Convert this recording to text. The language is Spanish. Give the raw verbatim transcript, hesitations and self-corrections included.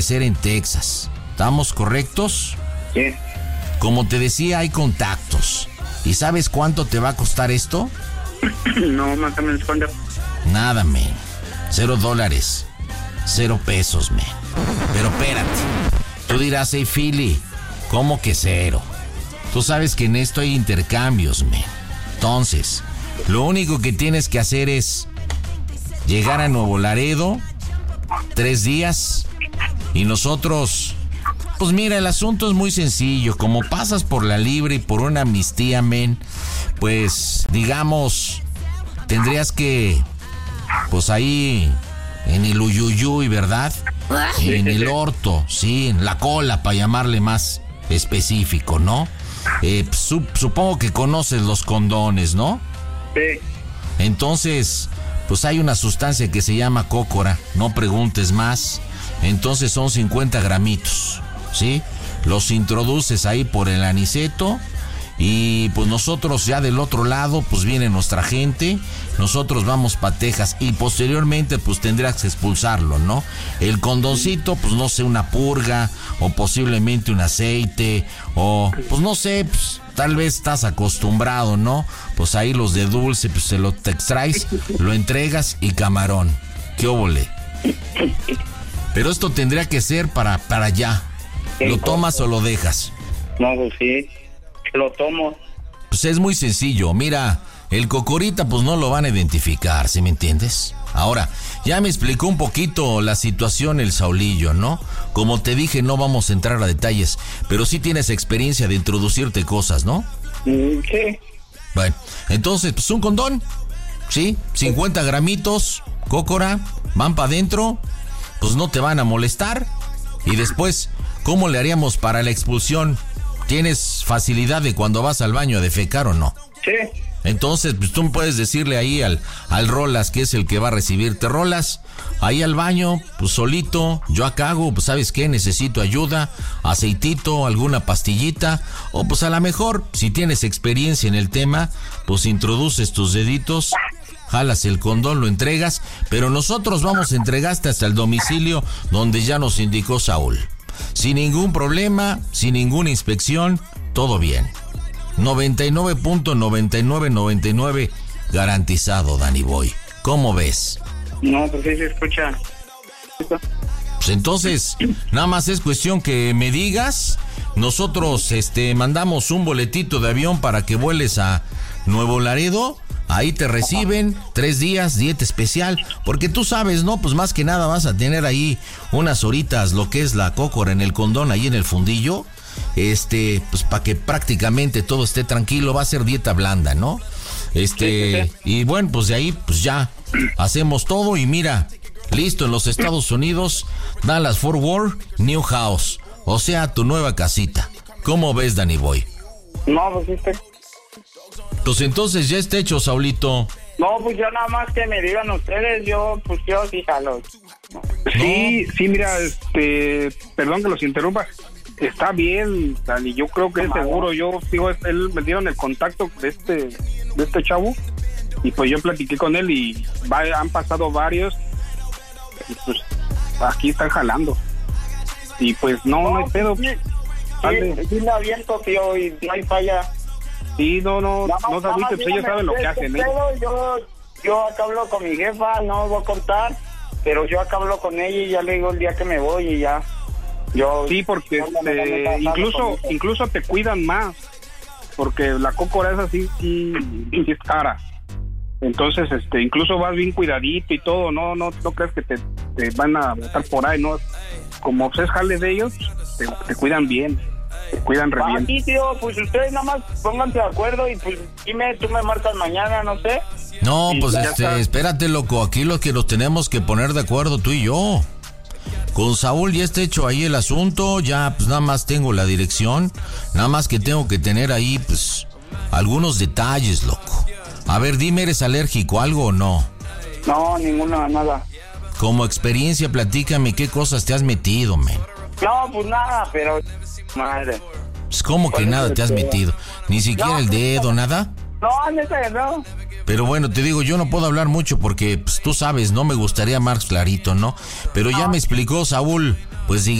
ser en Texas. ¿Estamos correctos? Sí. Como te decía, hay contactos. ¿Y sabes cuánto te va a costar esto? No, más o menos cuánto. Nada, men. Cero dólares. Cero pesos, men. Pero espérate. Tú dirás, hey, Philly, ¿cómo que cero? Tú sabes que en esto hay intercambios, men. Entonces, lo único que tienes que hacer es llegar a Nuevo Laredo, tres días, y nosotros... Pues mira, el asunto es muy sencillo. Como pasas por la libre y por una amnistía, men, pues, digamos, tendrías que, pues ahí, en el uyuyuy, ¿verdad? En el orto, sí, en la cola, para llamarle más específico, ¿no? Eh, su, supongo que conoces los condones, ¿no? Sí. Entonces, pues hay una sustancia que se llama cócora, no preguntes más. Entonces son cincuenta gramitos. ¿Sí? Los introduces ahí por el aniceto y pues nosotros ya del otro lado pues viene nuestra gente, nosotros vamos pa' Texas y posteriormente pues tendrás que expulsarlo, ¿no? El condoncito pues no sé, una purga o posiblemente un aceite o pues no sé, pues tal vez estás acostumbrado, ¿no? Pues ahí los de dulce pues se lo te extraes, lo entregas y camarón. ¿Qué óvole? Pero esto tendría que ser para, para allá. ¿Lo tomas o lo dejas? No, pues sí, lo tomo. Pues es muy sencillo, mira, el cocorita pues no lo van a identificar, ¿sí me entiendes? Ahora, ya me explicó un poquito la situación el Saulillo, ¿no? Como te dije, no vamos a entrar a detalles, pero sí tienes experiencia de introducirte cosas, ¿no? Mm, sí. Bueno, entonces, pues un condón, ¿sí? cincuenta gramitos, cócora, van para adentro, pues no te van a molestar. Y después, ¿cómo le haríamos para la expulsión? ¿Tienes facilidad de cuando vas al baño a defecar o no? Sí. Entonces, pues tú puedes decirle ahí al, al Rolas, que es el que va a recibirte. Rolas, ahí al baño, pues solito, yo acá hago, pues ¿sabes qué? Necesito ayuda, aceitito, alguna pastillita, o pues a lo mejor, si tienes experiencia en el tema, pues introduces tus deditos, jalas el condón, lo entregas, pero nosotros vamos a entregarte hasta el domicilio donde ya nos indicó Saúl. Sin ningún problema, sin ninguna inspección, todo bien. noventa y nueve punto noventa y nueve noventa y nueve garantizado, Danny Boy. ¿Cómo ves? No, pues sí se escucha. Pues entonces, nada más es cuestión que me digas. Nosotros este, mandamos un boletito de avión para que vueles a Nuevo Laredo. Ahí te reciben tres días, dieta especial, porque tú sabes, ¿no? Pues más que nada vas a tener ahí unas horitas, lo que es la cócora en el condón, ahí en el fundillo, este, pues para que prácticamente todo esté tranquilo, va a ser dieta blanda, ¿no? Este, sí, sí, sí. Y bueno, pues de ahí, pues ya, hacemos todo y mira, listo, en los Estados Unidos, Dallas Fort Worth, New House, o sea, tu nueva casita. ¿Cómo ves, Danny Boy? No, pues sí, sí. Pues entonces ya está hecho, Saulito. No, pues yo nada más que me digan ustedes, yo, pues yo sí jalo. Sí, sí, mira, este, perdón que los interrumpa, está bien, Dani, yo creo que es seguro, yo digo, él me dieron el contacto de este, de este chavo, y pues yo platiqué con él y va, han pasado varios, y pues aquí están jalando, y pues no, no, no hay pedo. Sí, sí, sí me aviento, tío, y no hay falla. Sí, no, no, no, no sabes, pues ellos saben lo que hacen, ¿eh? Yo, yo acá hablo con mi jefa, no voy a contar, pero yo acá hablo con ella y ya le digo el día que me voy y ya. Yo sí, porque este, incluso incluso te cuidan más, porque la cócora es así, sí, sí es cara. Entonces, este, incluso vas bien cuidadito y todo, no, no, no crees que te, te van a botar por ahí, no. Como pues es jale de ellos, te, te cuidan bien. Te cuidan re bien. Sí, tío, pues ustedes nada más pónganse de acuerdo y pues dime, tú me marcas mañana, no sé. No, pues este, está. Espérate, loco, aquí lo que nos tenemos que poner de acuerdo tú y yo. Con Saúl ya está hecho ahí el asunto, ya pues nada más tengo la dirección, nada más que tengo que tener ahí pues algunos detalles, loco. A ver, dime, ¿eres alérgico a algo o no? No, ninguna, nada. Como experiencia, platícame qué cosas te has metido, men. No, pues nada, pero... Madre. Pues ¿cómo que nada te has metido? ¿Ni siquiera no, el dedo, nada? No, neta, no. Pero bueno, te digo, yo no puedo hablar mucho porque pues, tú sabes, no me gustaría más clarito, ¿no? Pero ya me explicó Saúl pues